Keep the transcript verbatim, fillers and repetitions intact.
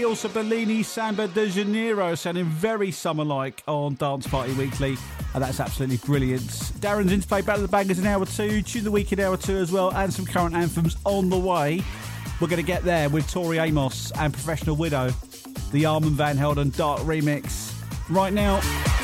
Also, Bellini Samba de Janeiro sounding very summer-like on Dance Party Weekly, and that's absolutely brilliant. Darren's Interplay Battle of the Bangers in hour two, Tune the Week in hour two as well, and some current anthems on the way. We're going to get there with Tori Amos and Professional Widow, the Armand Van Helden Dark remix. Right now...